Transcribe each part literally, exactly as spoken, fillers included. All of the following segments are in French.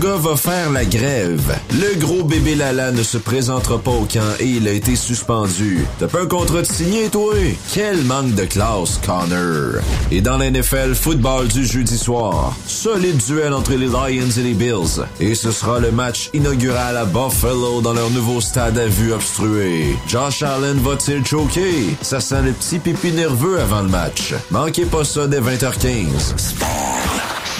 gars va faire la grève. Le gros bébé Lala ne se présentera pas au camp et il a été suspendu. T'as pas un contrat de signé, toi? Quel manque de classe, Connor. Et dans la N F L, football du jeudi soir. Solide duel entre les Lions et les Bills. Et ce sera le match inaugural à Buffalo dans leur nouveau stade à vue obstruée. Josh Allen va-t-il choquer? Ça sent le petit pipi nerveux avant le match. Manquez pas ça dès vingt heures quinze. Sport.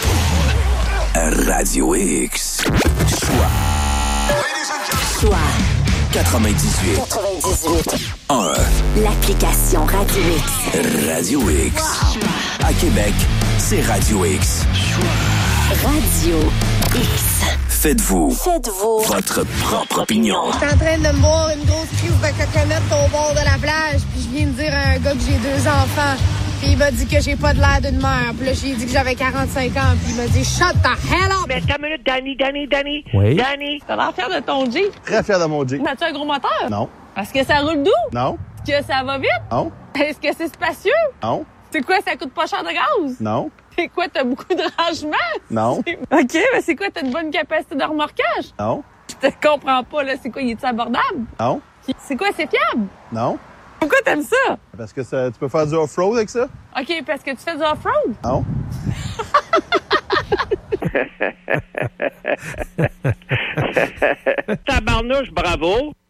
Radio X. Choix. Choix. quatre-vingt-dix-huit. quatre-vingt-dix-huit. un. L'application Radio X. Radio X. Wow. À Québec, c'est Radio X. Radio X. Faites-vous. Faites-vous. Votre propre opinion. Je suis en train de me boire une grosse crise de coconut au bord de la plage, puis je viens de dire à un gars que j'ai deux enfants. Puis il m'a dit que j'ai pas de l'air d'une mère. Puis là, j'ai dit que j'avais quarante-cinq ans. Puis il m'a dit « Shut the hell up! » Mais attends une minute, Danny, Danny, Danny. Oui? Danny. T'as l'air fier de ton Jeep? Très fier de mon Jeep. As-tu un gros moteur? Non. Parce que ça roule doux? Non. Est-ce que ça va vite? Non. Est-ce que c'est spacieux? Non. C'est quoi, ça coûte pas cher de gaz? Non. C'est quoi, t'as beaucoup de rangement? Non. OK, mais c'est quoi, t'as une bonne capacité de remorquage? Non. Je te comprends pas, là. C'est quoi, il est-tu abordable? Non. C'est quoi, c'est fiable? Non. Pourquoi t'aimes ça? Parce que ça, tu peux faire du off-road avec ça? OK, parce que tu fais du off-road? Non. Tabarnouche, bravo.